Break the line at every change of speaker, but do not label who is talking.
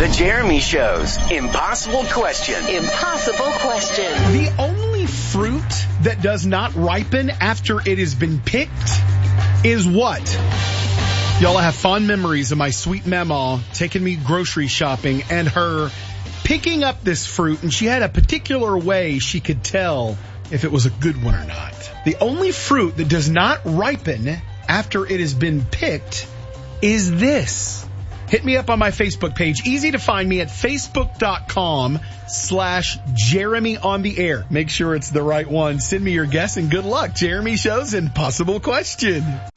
The Jeremy Show's Impossible Question.
Impossible question.
The only fruit that does not ripen after it has been picked is what? Y'all have fond memories of my sweet mama taking me grocery shopping and her picking up this fruit, and she had a particular way she could tell if it was a good one or not. The only fruit that does not ripen after it has been picked is this. Hit me up on my Facebook page. Easy to find me at facebook.com/Jeremy on the air. Make sure it's the right one. Send me your guess and good luck. Jeremy Show's Impossible Question.